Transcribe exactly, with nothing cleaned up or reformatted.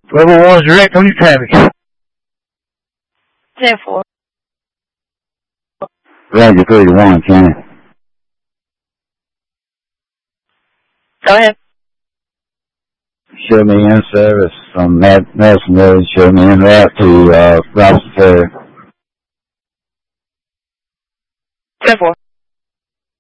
Level one is direct on your traffic. ten four. Roger thirty-one, Kenny. Go ahead. Show me in service from Mad- Madison Road. Show me in route to uh, Robinson Ferry. ten four.